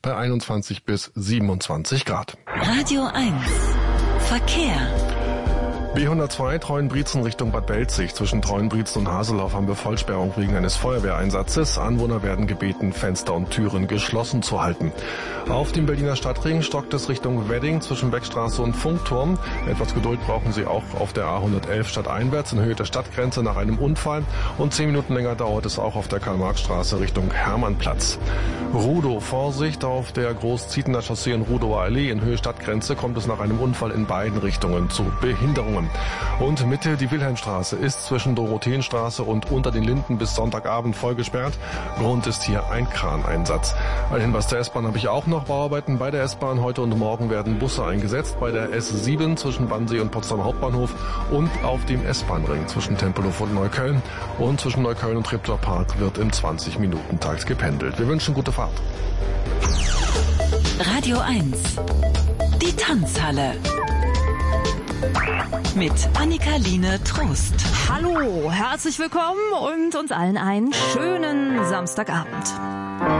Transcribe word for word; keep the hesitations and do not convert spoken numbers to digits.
bei einundzwanzig bis siebenundzwanzig Grad. Radio eins Verkehr. B hundertzwei Treuenbrietzen Richtung Bad Belzig. Zwischen Treuenbrietzen und Haseloff haben wir Vollsperrung wegen eines Feuerwehreinsatzes. Anwohner werden gebeten, Fenster und Türen geschlossen zu halten. Auf dem Berliner Stadtring stockt es Richtung Wedding zwischen Beckstraße und Funkturm. Etwas Geduld brauchen Sie auch auf der A hundertelf stadteinwärts in Höhe der Stadtgrenze nach einem Unfall. Und zehn Minuten länger dauert es auch auf der Karl-Marx-Straße Richtung Hermannplatz. Rudow, Vorsicht auf der Groß-Zietener Chaussee in Rudower Allee in Höhe Stadtgrenze kommt es nach einem Unfall in beiden Richtungen zu Behinderungen. Und Mitte, die Wilhelmstraße ist zwischen Dorotheenstraße und unter den Linden bis Sonntagabend voll gesperrt. Grund ist hier ein Kraneinsatz. Ein Hinweis der S-Bahn habe ich auch noch. Bauarbeiten bei der S-Bahn. Heute und morgen werden Busse eingesetzt bei der S sieben zwischen Wannsee und Potsdamer Hauptbahnhof und auf dem S-Bahn-Ring zwischen Tempelhof und Neukölln. Und zwischen Neukölln und Treptower Park wird im zwanzig Minuten Takt gependelt. Wir wünschen gute Fahrt. Radio eins, die Tanzhalle. Mit Annika-Line Trost. Hallo, herzlich willkommen und uns allen einen schönen Samstagabend.